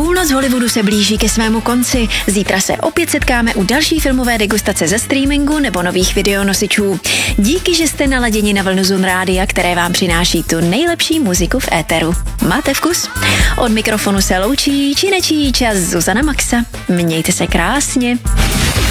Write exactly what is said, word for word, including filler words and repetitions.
Půlnoc Hollywoodu se blíží ke svému konci. Zítra se opět setkáme u další filmové degustace ze streamingu nebo nových videonosičů. Díky, že jste naladěni na vlnu Zun Rádia, které vám přináší tu nejlepší muziku v éteru. Máte vkus? Od mikrofonu se loučí či nečí čas Zuzana Maxa. Mějte se krásně.